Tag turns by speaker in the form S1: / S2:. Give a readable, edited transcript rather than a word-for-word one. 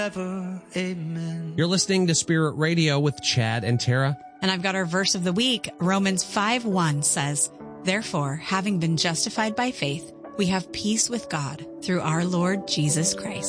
S1: Amen.
S2: You're listening to Spirit Radio with Chad and Tara.
S3: And I've got our verse of the week. Romans 5:1 says, "Therefore, having been justified by faith, we have peace with God through our Lord Jesus Christ."